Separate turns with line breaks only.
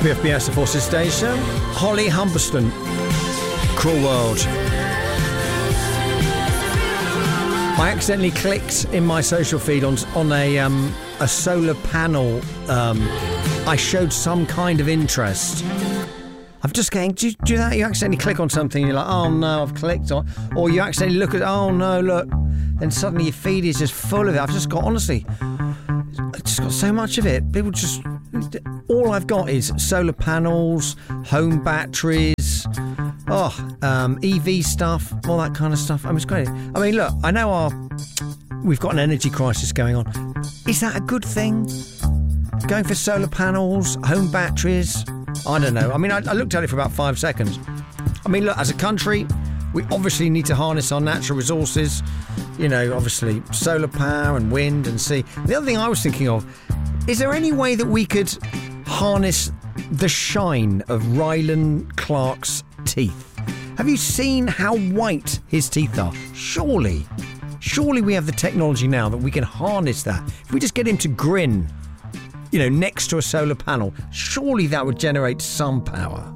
WFBS, the Forces Station. Holly Humberston, Cruel World. I accidentally clicked in my social feed on a solar panel. I showed some kind of interest. I'm just getting, do you do that? You accidentally click on something and you're like, oh no, I've clicked on. Or you accidentally look at, oh no, look. Then suddenly your feed is just full of it. I've just got, honestly, I've just got so much of it. People just, all I've got is solar panels, home batteries, EV stuff, all that kind of stuff. I mean, it's great. I mean, look, I know we've got an energy crisis going on. Is that a good thing? Going for solar panels, home batteries? I don't know. I mean, I looked at it for about 5 seconds. I mean, look, as a country, we obviously need to harness our natural resources. You know, obviously, solar power and wind and sea. The other thing I was thinking of, is there any way that we could harness the shine of Rylan Clark's teeth? Have you seen how white his teeth are? Surely we have the technology now that we can harness that. If we just get him to grin, you know, next to a solar panel, surely that would generate some power.